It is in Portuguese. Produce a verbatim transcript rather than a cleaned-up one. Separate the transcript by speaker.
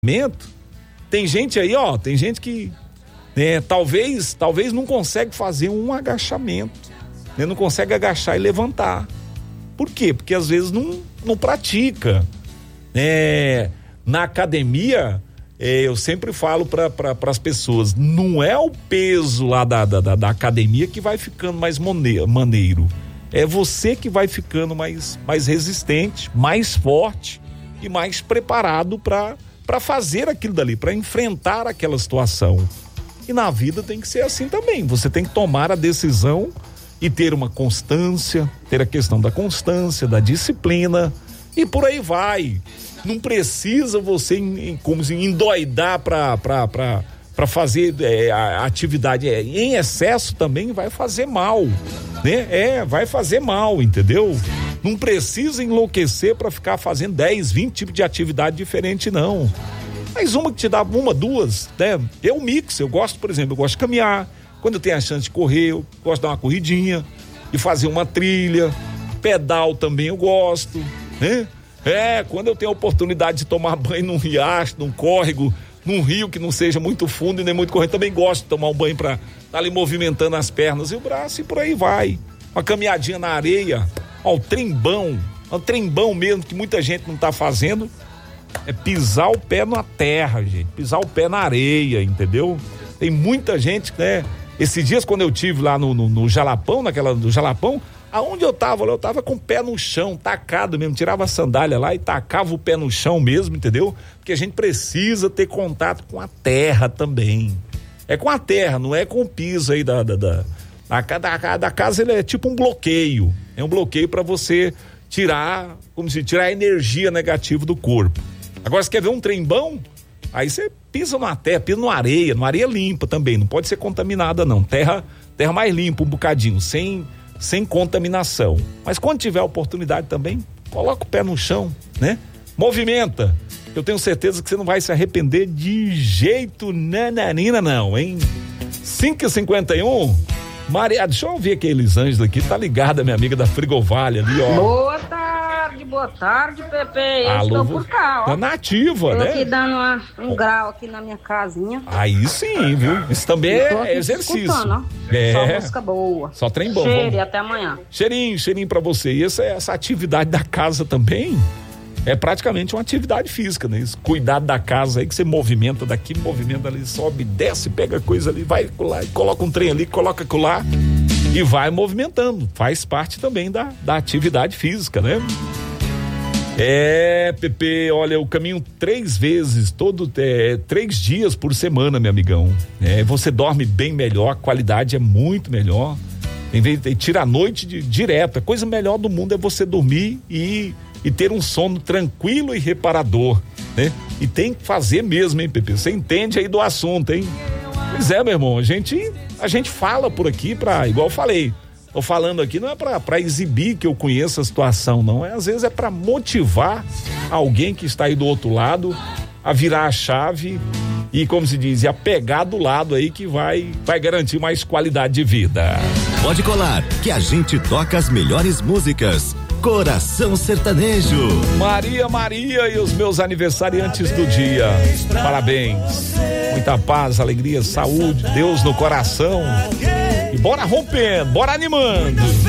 Speaker 1: Tem gente aí, ó, tem gente que né, talvez, talvez não consegue fazer um agachamento, né, não consegue agachar e levantar. Por quê? Porque às vezes não, não pratica. É, na academia, é, eu sempre falo para pra, as pessoas, não é o peso lá da, da, da academia que vai ficando mais maneiro. É você que vai ficando mais, mais resistente, mais forte e mais preparado para para fazer aquilo dali, para enfrentar aquela situação. E na vida tem que ser assim também. Você tem que tomar a decisão e ter uma constância, ter a questão da constância, da disciplina e por aí vai. Não precisa você como se endoidar para para para para fazer é, a atividade é, em excesso também vai fazer mal, né? É, vai fazer mal, entendeu? Não precisa enlouquecer para ficar fazendo dez, vinte tipos de atividade diferente, não. Mas uma que te dá uma, duas, né? Eu mix, eu gosto, por exemplo, eu gosto de caminhar. Quando eu tenho a chance de correr, eu gosto de dar uma corridinha, de fazer uma trilha. Pedal também eu gosto, né? É, quando eu tenho a oportunidade de tomar banho num riacho, num córrego, num rio que não seja muito fundo e nem muito corrente, também gosto de tomar um banho pra estar ali movimentando as pernas e o braço e por aí vai. Uma caminhadinha na areia, ó, o trembão, o trembão mesmo que muita gente não tá fazendo, é pisar o pé na terra, gente, pisar o pé na areia, entendeu? Tem muita gente, né? Esses dias quando eu tive lá no, no, no Jalapão, naquela do Jalapão, aonde eu tava, eu tava com o pé no chão, tacado mesmo, tirava a sandália lá e tacava o pé no chão mesmo, entendeu? Porque a gente precisa ter contato com a terra também. É com a terra, não é com o piso aí da, da, da, da, da, da casa, ele é tipo um bloqueio, é um bloqueio para você tirar, como se tirar a energia negativa do corpo. Agora, você quer ver um trem bom? Aí você pisa na terra, pisa numa areia, numa areia limpa também, não pode ser contaminada não, terra, terra mais limpa um bocadinho, sem... sem contaminação. Mas quando tiver a oportunidade também, coloca o pé no chão, né? Movimenta. Eu tenho certeza que você não vai se arrepender de jeito nananina não, hein? cinco e cinquenta e um. Maria, deixa eu ouvir aqueles anjos aqui, tá ligada minha amiga da Frigovalha ali, ó.
Speaker 2: Boa tarde, boa tarde, Pepe. Eu
Speaker 1: Alô,
Speaker 2: estou por cá, ó.
Speaker 1: tá nativa,
Speaker 2: eu
Speaker 1: né?
Speaker 2: aqui dando uma, um grau aqui na minha casinha.
Speaker 1: Aí sim, viu? Isso também é exercício.
Speaker 2: Ó.
Speaker 1: É.
Speaker 2: Só música boa.
Speaker 1: Só trem bom.
Speaker 2: Cheiro, e até amanhã.
Speaker 1: Cheirinho, cheirinho pra você. E essa, essa atividade da casa também é praticamente uma atividade física, né? Isso, cuidar da casa aí que você movimenta daqui, movimenta ali, sobe, desce, pega coisa ali, vai lá, coloca um trem ali, coloca lá e vai movimentando. Faz parte também da, da atividade física, né? É, Pepe, olha, eu caminho três vezes, todo, é, três dias por semana, meu amigão. É, você dorme bem melhor, a qualidade é muito melhor. Em vez de tira a noite de, direto, a coisa melhor do mundo é você dormir e, e ter um sono tranquilo e reparador, né? E tem que fazer mesmo, hein, Pepe? Você entende aí do assunto, hein? Pois é, meu irmão, a gente, a gente fala por aqui pra, igual eu falei, tô falando aqui não é pra, pra exibir que eu conheço a situação, não. É, às vezes é pra motivar alguém que está aí do outro lado a virar a chave e, como se diz, a pegar do lado aí que vai, vai garantir mais qualidade de vida.
Speaker 3: Pode colar, que a gente toca as melhores músicas. Coração Sertanejo.
Speaker 1: Maria, Maria e os meus aniversariantes do dia. Parabéns. Muita paz, alegria, saúde, Deus no coração. E bora rompendo, bora animando.